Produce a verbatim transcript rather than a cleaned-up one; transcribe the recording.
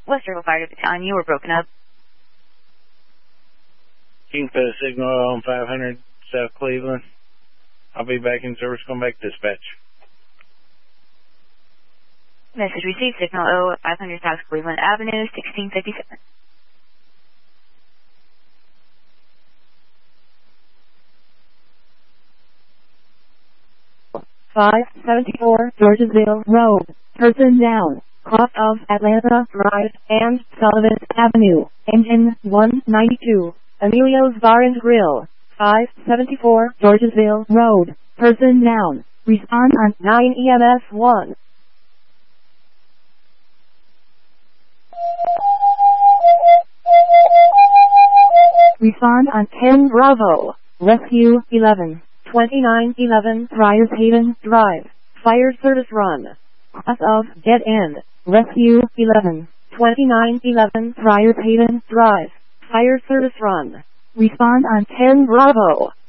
Westerville Fire Battalion, you were broken up. You can put a signal on five hundred South Cleveland. I'll be back in service, going back to dispatch. Message received, signal O, five hundred South Cleveland Avenue, sixteen fifty-seven. five seventy-four Georgesville Road, person down, cross of Atlanta Drive and Sullivan Avenue, engine one ninety-two, Emilio's Bar and Grill, five seventy-four Georgesville Road, person down, respond on nine E M S one. Respond on ten Bravo, Rescue eleven. twenty-nine eleven Friars Haven Drive, Fire Service Run, cross of Dead End, Rescue eleven, twenty-nine eleven Friars Haven Drive, Fire Service Run. Respond on ten Bravo.